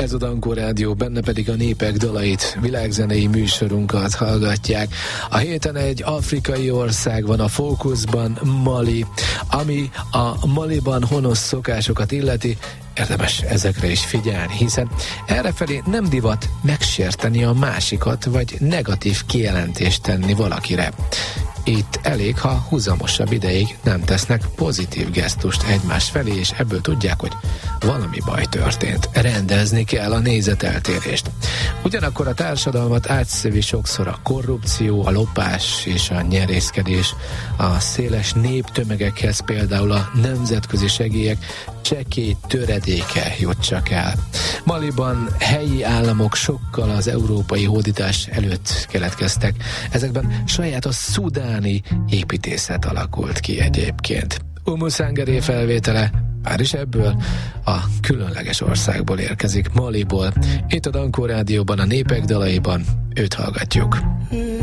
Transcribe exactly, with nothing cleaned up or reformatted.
Ez a Dankó Rádió, benne pedig a népek dalait, világzenei műsorunkat hallgatják. A héten egy afrikai ország van a fókuszban, Mali, ami a Maliban honos szokásokat illeti. Érdemes ezekre is figyelni, hiszen errefelé nem divat megsérteni a másikat, vagy negatív kijelentést tenni valakire. Itt elég, ha húzamosabb ideig nem tesznek pozitív gesztust egymás felé, és ebből tudják, hogy valami baj történt. Rendezni kell a nézeteltérést. Ugyanakkor a társadalmat átszövi sokszor a korrupció, a lopás és a nyerészkedés. A széles néptömegekhez például a nemzetközi segélyek csekély töredéke jut csak el. Maliban helyi államok sokkal az európai hódítás előtt keletkeztek. Ezekben sajátos szudáni építészet alakult ki egyébként. Umu Sangaré felvétele már is ebből a különleges országból érkezik, Maliból. Itt a Dankó Rádióban, a népek dalaiban őt hallgatjuk.